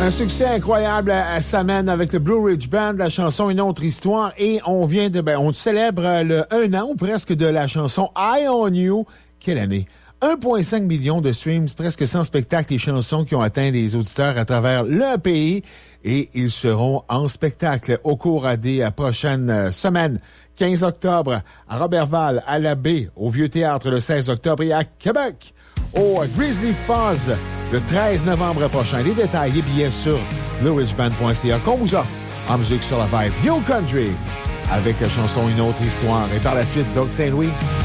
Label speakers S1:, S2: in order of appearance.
S1: Un succès incroyable à Saman avec le Blue Ridge Band, la chanson Une autre histoire. Et on vient de, on célèbre le 1 an ou presque de la chanson Eye on You. Quelle année! 1,5 million de streams, presque 100 spectacles et chansons qui ont atteint les auditeurs à travers le pays. Et ils seront en spectacle au cours des prochaines semaines. 15 octobre à Robertval, à la Baie, au Vieux-Théâtre le 16 octobre et à Québec, au Grizzly Fuzz le 13 novembre prochain. Les détails et billets sur blueridgeband.ca qu'on vous offre en musique sur la vibe New Country avec la chanson Une autre histoire. Et par la suite, Doug Saint-Louis.